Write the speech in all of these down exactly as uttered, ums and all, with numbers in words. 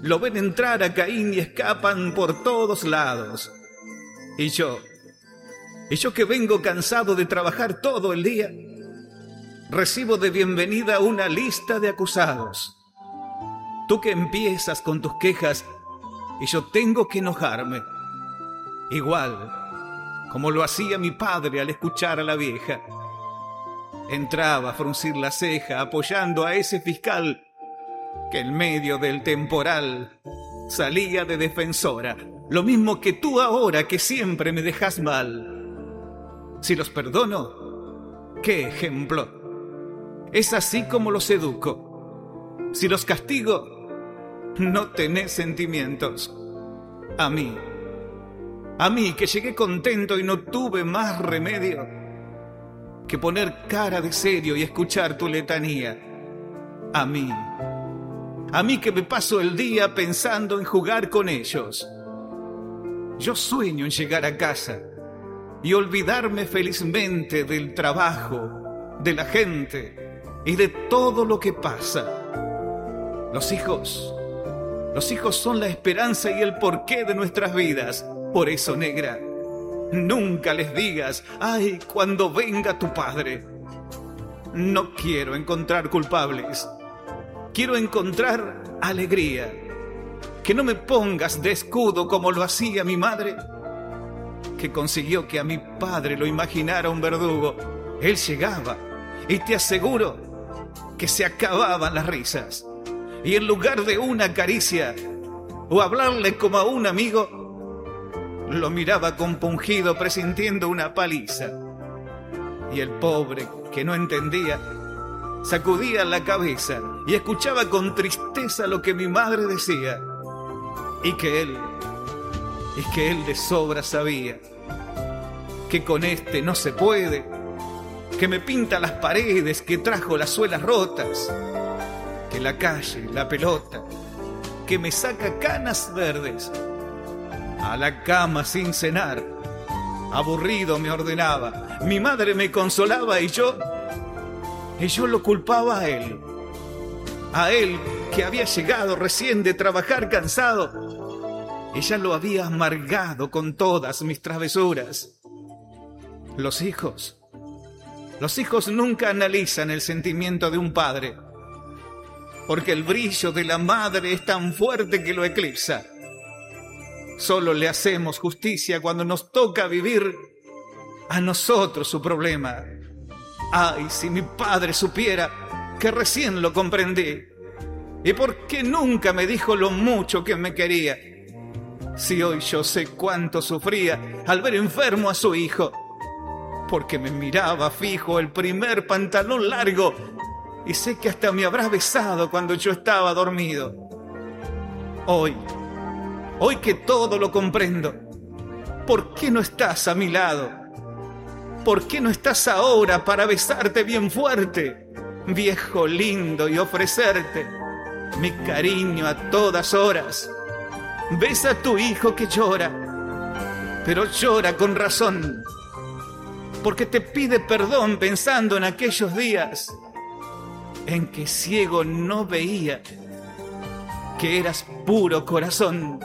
lo ven entrar a Caín y escapan por todos lados. Y yo, y yo que vengo cansado de trabajar todo el día, recibo de bienvenida una lista de acusados. Tú que empiezas con tus quejas y yo tengo que enojarme, igual como lo hacía mi padre al escuchar a la vieja. Entraba a fruncir la ceja apoyando a ese fiscal que en medio del temporal salía de defensora, lo mismo que tú ahora que siempre me dejas mal. Si los perdono, ¿qué ejemplo? Es así como los educo. Si los castigo, no tenés sentimientos. A mí, a mí que llegué contento y no tuve más remedio que poner cara de serio y escuchar tu letanía. A mí, a mí que me paso el día pensando en jugar con ellos. Yo sueño en llegar a casa y olvidarme felizmente del trabajo, de la gente y de todo lo que pasa. Los hijos, los hijos son la esperanza y el porqué de nuestras vidas. Por eso, negra, nunca les digas, ay, cuando venga tu padre. No quiero encontrar culpables. Quiero encontrar alegría. Que no me pongas de escudo como lo hacía mi madre, que consiguió que a mi padre lo imaginara un verdugo. Él llegaba y te aseguro que se acababan las risas. Y en lugar de una caricia o hablarle como a un amigo, lo miraba compungido presintiendo una paliza. Y el pobre, que no entendía, sacudía la cabeza y escuchaba con tristeza lo que mi madre decía. Y que él, y que él de sobra sabía que con este no se puede, que me pinta las paredes, que trajo las suelas rotas, que la calle, la pelota, que me saca canas verdes. A la cama sin cenar, aburrido me ordenaba. Mi madre me consolaba y yo, y yo lo culpaba a él. A él que había llegado recién de trabajar cansado. Ella lo había amargado con todas mis travesuras. Los hijos, los hijos nunca analizan el sentimiento de un padre, porque el brillo de la madre es tan fuerte que lo eclipsa. Solo le hacemos justicia cuando nos toca vivir a nosotros su problema. Ay, si mi padre supiera que recién lo comprendí. ¿Y por qué nunca me dijo lo mucho que me quería? Si hoy yo sé cuánto sufría al ver enfermo a su hijo, porque me miraba fijo el primer pantalón largo y sé que hasta me habrá besado cuando yo estaba dormido. Hoy, hoy que todo lo comprendo, ¿por qué no estás a mi lado? ¿Por qué no estás ahora para besarte bien fuerte, viejo lindo, y ofrecerte mi cariño a todas horas? Besa a tu hijo que llora, pero llora con razón, porque te pide perdón pensando en aquellos días en que ciego no veía que eras puro corazón.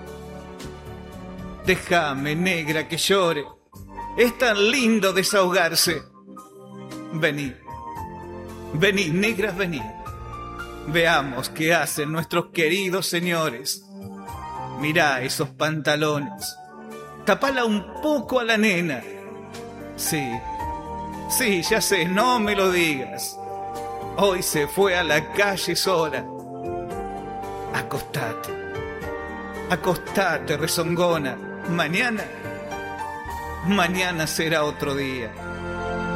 Déjame, negra, que llore, es tan lindo desahogarse. Vení, vení, negras, vení. Veamos qué hacen nuestros queridos señores. Mirá esos pantalones. Tapala un poco a la nena. Sí, sí, ya sé, no me lo digas. Hoy se fue a la calle sola. Acostate, acostate, rezongona. Mañana, mañana será otro día.